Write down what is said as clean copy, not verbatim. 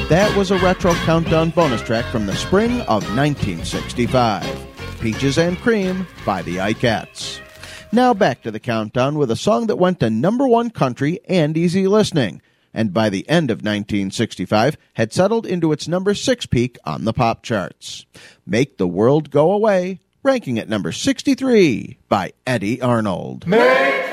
That was a Retro Countdown bonus track from the spring of 1965. Peaches and Cream by the Ikettes. Now back to the countdown with a song that went to number one country and easy listening, and by the end of 1965 had settled into its number 6 peak on the pop charts. Make the World Go Away, ranking at number 63 by Eddie Arnold. Make